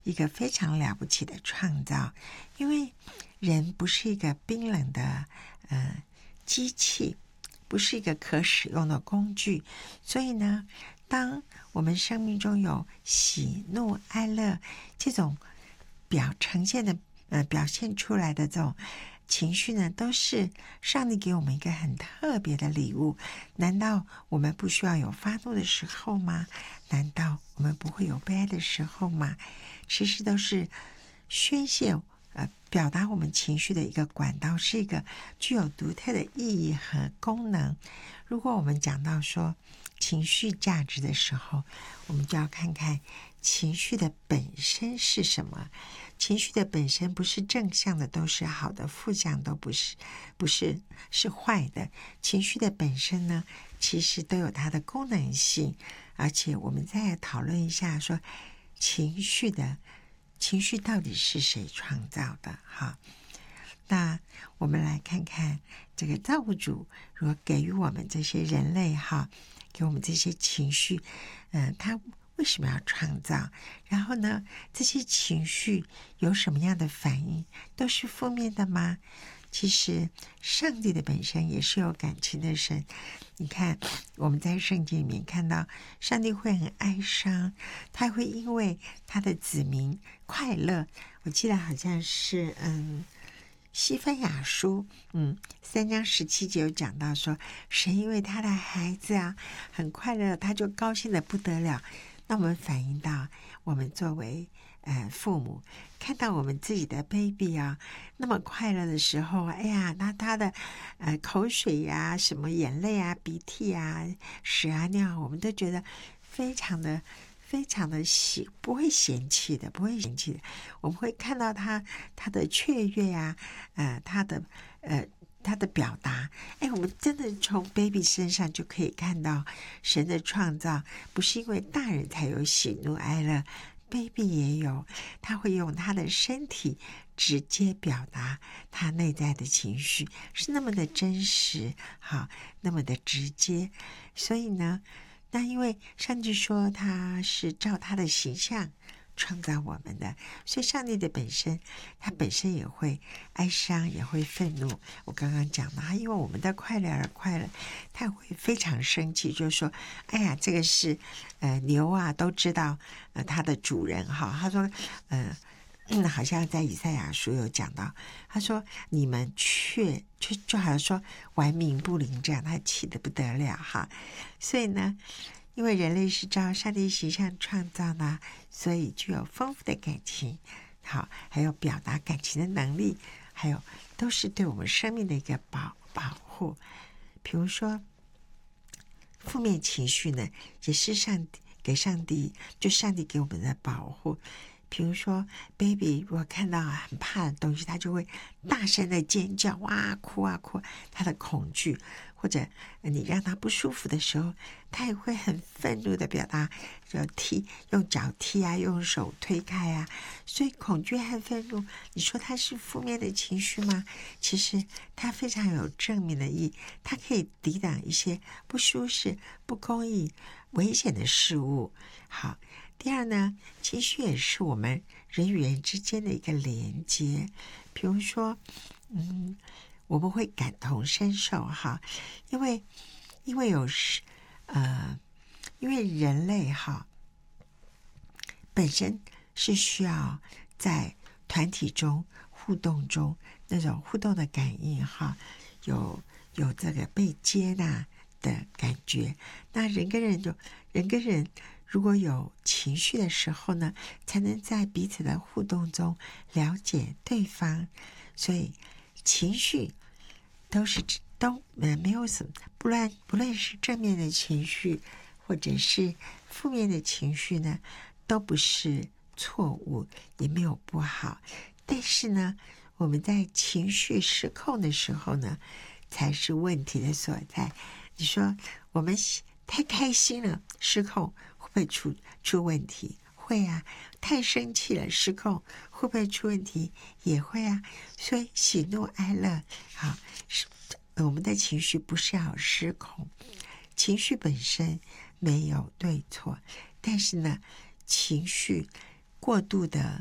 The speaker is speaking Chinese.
一个非常了不起的创造，因为人不是一个冰冷的机器，不是一个可使用的工具，所以呢，当我们生命中有喜怒哀乐这种呈现的表现出来的这种情绪呢，都是上帝给我们一个很特别的礼物。难道我们不需要有发怒的时候吗？难道我们不会有悲哀的时候吗？其实都是宣泄表达我们情绪的一个管道，是一个具有独特的意义和功能。如果我们讲到说情绪价值的时候，我们就要看看情绪的本身是什么。情绪的本身不是正向的都是好的，负向都不是，是坏的。情绪的本身呢，其实都有它的功能性，而且我们再讨论一下说情绪到底是谁创造的哈？那我们来看看这个造物主如果给予我们这些人类哈，给我们这些情绪，他为什么要创造？然后呢，这些情绪有什么样的反应？都是负面的吗？其实上帝的本身也是有感情的神。你看我们在圣经里面看到上帝会很哀伤，他会因为他的子民快乐。我记得好像是西番雅书3章17节有讲到说，神因为他的孩子啊很快乐，他就高兴的不得了。那我们反映到我们作为父母，看到我们自己的 baby 啊那么快乐的时候，哎呀，那他的口水呀、什么眼泪啊、鼻涕啊、屎啊尿，我们都觉得非常的不会嫌弃的。我们会看到他的雀跃啊，他的表达，我们真的从 baby 身上就可以看到神的创造，不是因为大人才有喜怒哀乐，baby 也有，他会用他的身体直接表达他内在的情绪，是那么的真实，好，那么的直接。所以呢，那因为上帝说他是照他的形象创造我们的，所以上帝的他本身也会哀伤，也会愤怒。我刚刚讲了，他因为我们的快乐而快乐，他会非常生气，就是说，哎呀，这个是牛啊，都知道它的主人哈。他说好像在以赛亚书有讲到，他说你们就好像说玩命不灵这样，他气得不得了哈。所以呢，因为人类是照上帝形象创造的，所以具有丰富的感情，好，还有表达感情的能力，还有都是对我们生命的一个保护。比如说负面情绪呢，也是上帝给我们的保护。比如说 baby 如果看到很怕的东西，他就会大声的尖叫，哇，哭啊哭，他的恐惧。或者你让他不舒服的时候，他也会很愤怒的表达，用脚踢啊，用手推开啊。所以恐惧和愤怒，你说它是负面的情绪吗？其实它非常有正面的意义，它可以抵挡一些不舒适、不公义、危险的事物。好，第二呢，情绪也是我们人与人之间的一个连接。比如说我们会感同身受哈，因为人类哈本身是需要在团体中互动中那种互动的感应哈，有这个被接纳的感觉。那人跟人如果有情绪的时候呢，才能在彼此的互动中了解对方。所以情绪都没有什么，不论是正面的情绪或者是负面的情绪呢，都不是错误，也没有不好。但是呢，我们在情绪失控的时候呢，才是问题的所在。你说我们太开心了，失控会不会出问题？会啊。太生气了，失控会不会出问题？也会啊。所以喜怒哀乐，好，我们的情绪不是要失控，情绪本身没有对错，但是呢，情绪过度的